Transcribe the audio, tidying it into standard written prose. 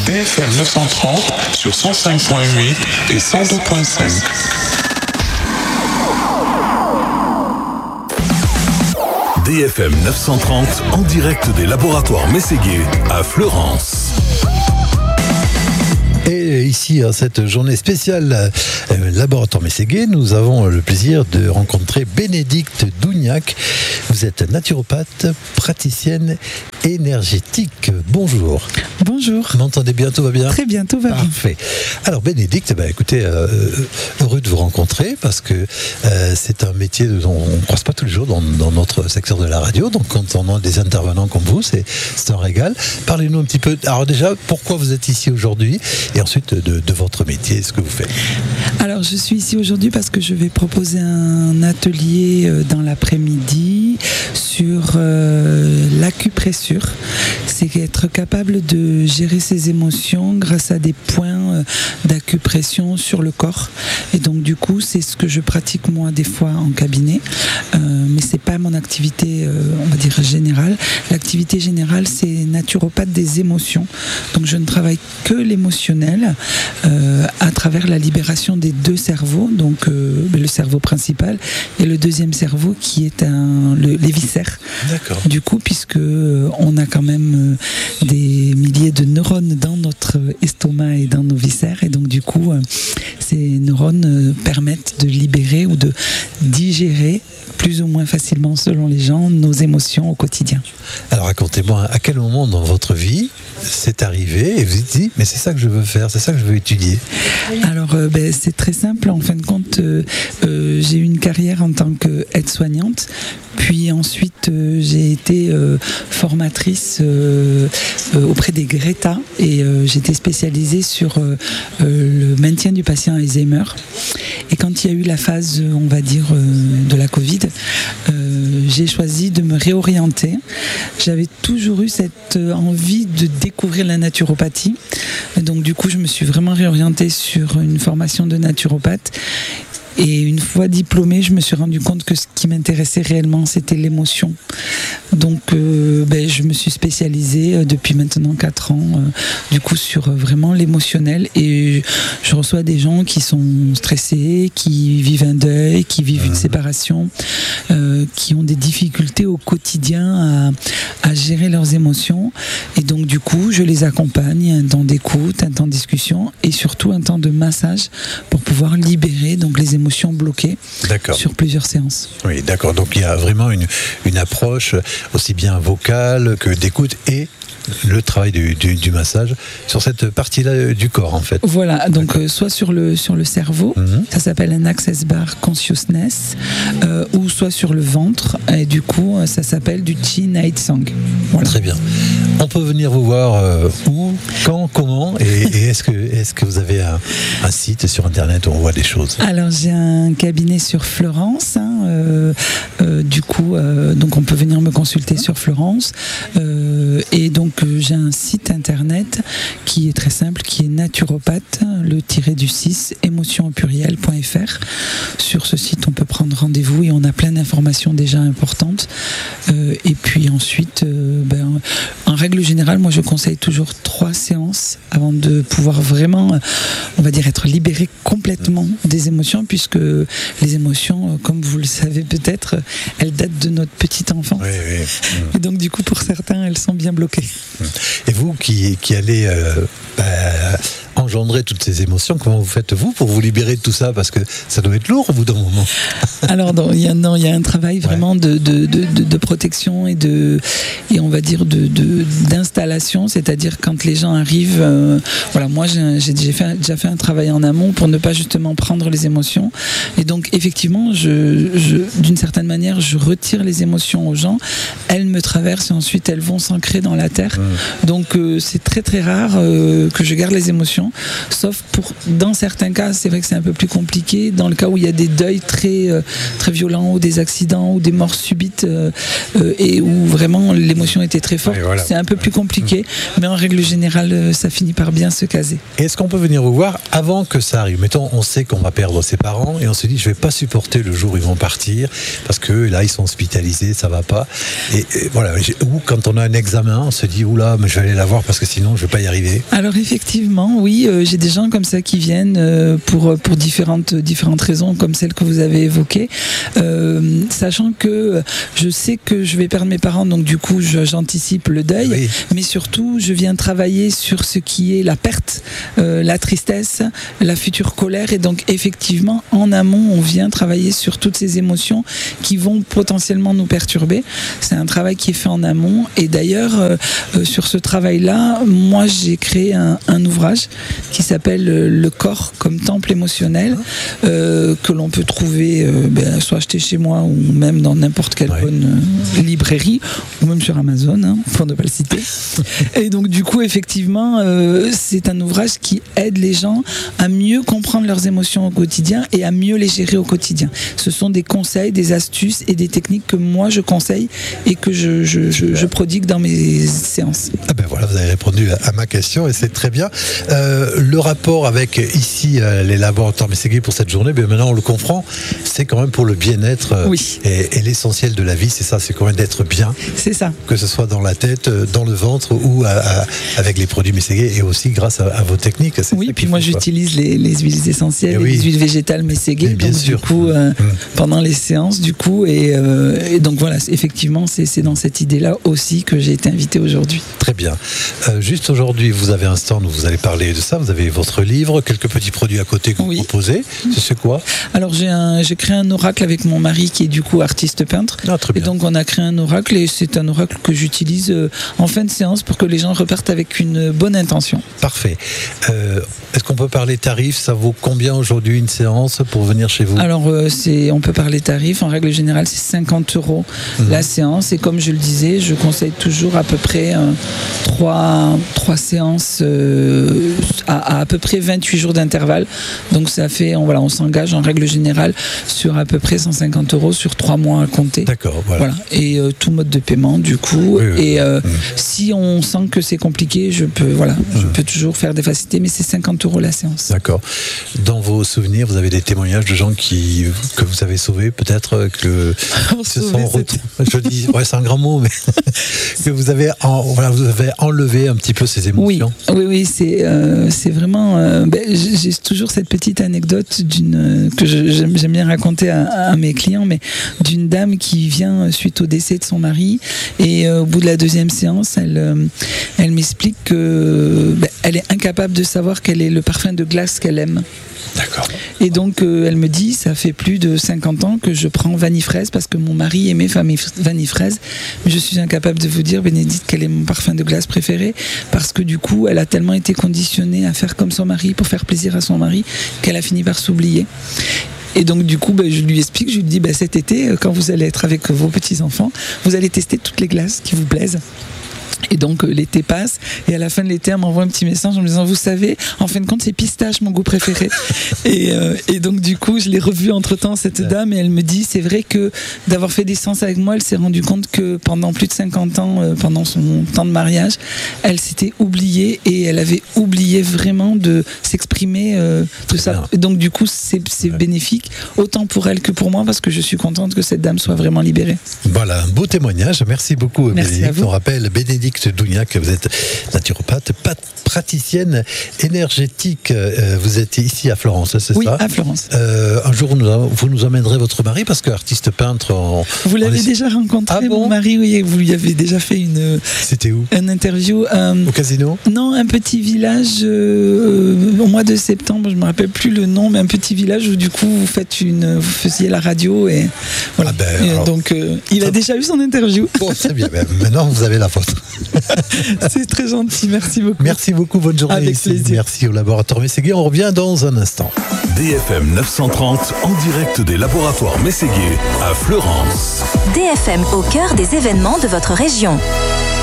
DFM 930 sur 105.8 et 102.5. DFM 930 en direct des laboratoires Mességuet à Fleurance. Et ici, à cette journée spéciale Laboratoire Mességuet, nous avons le plaisir de rencontrer Bénédicte Dougnac. Vous êtes naturopathe, praticienne énergétique. Bonjour. Bonjour. Vous m'entendez bien, tout va bien ? Très bien, tout va bien. Parfait. Alors Bénédicte, écoutez, heureux de vous rencontrer parce que c'est un métier dont on ne croise pas tous les jours dans notre secteur de la radio. Donc quand on a des intervenants comme vous, c'est un régal. Parlez-nous un petit peu, alors déjà, pourquoi vous êtes ici aujourd'hui et ensuite de votre métier, ce que vous faites. Alors je suis ici aujourd'hui parce que je vais proposer un atelier dans l'après-midi sur l'acupressure. C'est être capable de gérer ses émotions grâce à des points d'acupression sur le corps. Et donc du coup, c'est ce que je pratique moi des fois en cabinet. Mais c'est pas mon activité, on va dire générale. L'activité générale, c'est naturopathe des émotions. Donc je ne travaille que l'émotionnel à travers la libération des deux cerveaux, donc le cerveau principal et le deuxième cerveau qui est les viscères. D'accord. Du coup, puisque on a quand même des milliers de neurones dans notre estomac et dans nos viscères, et donc du coup, ces neurones permettent de libérer ou de digérer plus ou moins facilement selon les gens nos émotions au quotidien. Alors racontez-moi, à quel moment dans votre vie c'est arrivé et vous vous êtes dit mais c'est ça que je veux faire, c'est ça que je veux étudier? Alors c'est très simple, en fin de compte j'ai eu une carrière en tant qu'aide-soignante, puis ensuite j'ai été formatrice auprès des Greta et j'étais spécialisée sur le maintien du patient Alzheimer. Et quand il y a eu la phase, on va dire, de la Covid, j'ai choisi de me réorienter. J'avais toujours eu cette envie de découvrir la naturopathie. Et donc du coup, je me suis vraiment réorientée sur une formation de naturopathe. Et une fois diplômée, je me suis rendu compte que ce qui m'intéressait réellement, c'était l'émotion. Donc, je me suis spécialisée depuis maintenant 4 ans, du coup, sur vraiment l'émotionnel. Et je reçois des gens qui sont stressés, qui vivent un deuil, qui vivent une séparation, qui ont des difficultés au quotidien à gérer leurs émotions. Et donc, du coup, je les accompagne, un temps d'écoute, un temps de discussion et surtout un temps de massage pour pouvoir libérer donc les émotions bloquées sur plusieurs séances. Oui, d'accord. Donc il y a vraiment une approche aussi bien vocale que d'écoute et le travail du massage sur cette partie-là du corps en fait. Voilà, donc soit sur le cerveau, ça s'appelle un Access Bar Consciousness, ou soit sur le ventre, et du coup ça s'appelle du Chi Night Song. Voilà. Très bien. On peut venir vous voir où, quand, comment, et est-ce que vous avez un site sur internet où on voit des choses? Alors j'ai un cabinet sur Fleurance, du coup donc on peut venir me consulter sur Fleurance, et donc j'ai un site internet qui est très simple, qui est naturopathe, le _6 émotions.fr. Sur ce site, on peut prendre rendez-vous et on a plein d'informations déjà importantes. Et puis ensuite, en règle générale, moi je conseille toujours 3 séances avant de pouvoir vraiment, on va dire, être libéré complètement des émotions, puisque les émotions, comme vous le savez peut-être, elles datent de notre petite enfance. Oui. Et donc du coup, pour certains, elles sont bien bloquées. Et vous qui allez engendrer toutes ces émotions, comment vous faites-vous pour vous libérer de tout ça? Parce que ça doit être lourd au bout d'un moment. Alors il y a un travail vraiment de protection et on va dire d'installation, c'est-à-dire quand les gens arrivent, moi j'ai déjà fait un travail en amont pour ne pas justement prendre les émotions, et donc effectivement d'une certaine manière je retire les émotions aux gens, elles me traversent et ensuite elles vont s'ancrer dans la terre. Donc c'est très très rare que je garde les émotions. sauf dans certains cas, c'est vrai que c'est un peu plus compliqué, dans le cas où il y a des deuils très, très violents, ou des accidents, ou des morts subites, et où vraiment l'émotion était très forte, voilà. C'est un peu plus compliqué, mais en règle générale, ça finit par bien se caser. Est-ce qu'on peut venir vous voir avant que ça arrive? Mettons, on sait qu'on va perdre ses parents, et on se dit, je vais pas supporter le jour où ils vont partir, parce que là, ils sont hospitalisés, ça va pas. Et voilà, ou quand on a un examen, on se dit, oula, mais je vais aller la voir parce que sinon, je vais pas y arriver. Alors effectivement, oui, j'ai des gens comme ça qui viennent pour différentes raisons, comme celles que vous avez évoquées, sachant que je sais que je vais perdre mes parents, donc du coup, j'anticipe le deuil, oui. Mais surtout, je viens travailler sur ce qui est la perte, la tristesse, la future colère, et donc effectivement, en amont, on vient travailler sur toutes ces émotions qui vont potentiellement nous perturber. C'est un travail qui est fait en amont, et d'ailleurs, sur ce travail-là, moi, j'ai créé un ouvrage qui s'appelle Le corps comme temple émotionnel, que l'on peut trouver soit acheté chez moi ou même dans n'importe quelle bonne librairie, ou même sur Amazon, hein, pour ne pas le citer. Et donc du coup, effectivement, c'est un ouvrage qui aide les gens à mieux comprendre leurs émotions au quotidien et à mieux les gérer au quotidien. Ce sont des conseils, des astuces et des techniques que moi je conseille et que je prodigue dans mes séances. Ah ben voilà, vous avez répondu à ma question et c'est très bien. Le rapport avec ici les laboratoires Mességué pour cette journée, bien maintenant on le comprend, c'est quand même pour le bien-être, oui. et l'essentiel de la vie, c'est ça, c'est quand même d'être bien. C'est ça. Que ce soit dans la tête, dans le ventre ou avec les produits Mességué, et aussi grâce à vos techniques. Oui, puis moi j'utilise les huiles essentielles, les huiles végétales Mességué, bien donc sûr. Du coup, pendant les séances, du coup, et donc voilà, effectivement, c'est dans cette idée-là aussi que j'ai été invitée aujourd'hui. Très bien. Juste aujourd'hui, vous avez un stand où vous allez parler de ça, vous avez votre livre, quelques petits produits à côté que vous proposez. C'est quoi? Alors j'ai créé un oracle avec mon mari qui est du coup artiste peintre. Ah, très bien. Et donc on a créé un oracle, et c'est un oracle que j'utilise en fin de séance pour que les gens repartent avec une bonne intention. Parfait. Est-ce qu'on peut parler tarifs? Ça vaut combien aujourd'hui une séance pour venir chez vous? Alors on peut parler tarifs. En règle générale, c'est 50 € la séance. Et comme je le disais, je conseille toujours à peu près 3 séances à peu près 28 jours d'intervalle. Donc ça fait, on s'engage en règle générale sur à peu près 150 € sur 3 mois à compter. D'accord, voilà. Et tout mode de paiement du coup. Et si on sent que c'est compliqué, je peux toujours faire des facilités, mais c'est 50 € la séance. D'accord. Dans vos souvenirs, vous avez des témoignages de gens que vous avez sauvés, peut-être que je dis, c'est un grand mot, mais que vous avez enlevé un petit peu ces émotions. Oui, c'est vraiment. J'ai toujours cette petite anecdote que j'aime bien raconter à mes clients, mais d'une dame qui vient suite au décès de son mari, et au bout de la 2e séance, elle m'explique que elle est incapable de savoir quel est le parfum de glace qu'elle aime. D'accord. Et donc elle me dit, ça fait plus de 50 ans que je prends vanille fraise parce que mon mari aimait vanille fraise, mais je suis incapable de vous dire, Bénédicte, quel est mon parfum de glace préféré, parce que du coup elle a tellement été conditionnée à faire comme son mari pour faire plaisir à son mari qu'elle a fini par s'oublier. Et donc du coup, je lui explique, je lui dis, cet été, quand vous allez être avec vos petits-enfants, vous allez tester toutes les glaces qui vous plaisent. Et donc l'été passe, et à la fin de l'été elle m'envoie un petit message en me disant, vous savez, en fin de compte c'est pistache mon goût préféré. et donc du coup je l'ai revue entre temps, cette dame, et elle me dit, c'est vrai que d'avoir fait des séances avec moi, elle s'est rendue compte que pendant plus de 50 ans, pendant son temps de mariage, elle s'était oubliée, et elle avait oublié vraiment de s'exprimer de ça. Et donc du coup c'est bénéfique autant pour elle que pour moi, parce que je suis contente que cette dame soit vraiment libérée. Voilà, un beau témoignage. Merci beaucoup. Merci à vous. On rappelle Bénédicte Dougnac, vous êtes naturopathe, praticienne énergétique. Vous êtes ici à Florence, c'est ça? Oui, à Florence. Un jour, vous nous emmènerez votre mari, parce qu'artiste peintre... Vous l'avez déjà rencontré, mon mari, oui, vous lui avez déjà fait C'était où? Une interview. Au casino? Non, un petit village au mois de septembre, je ne me rappelle plus le nom, mais un petit village où du coup vous faisiez la radio, et voilà. Donc il a déjà eu son interview. Bon, très bien, maintenant vous avez la faute. C'est très gentil, merci beaucoup. Merci beaucoup, bonne journée. Avec plaisir. Merci au laboratoire Mességué, on revient dans un instant. DFM 930 en direct des laboratoires Mességué à Fleurance. DFM au cœur des événements de votre région.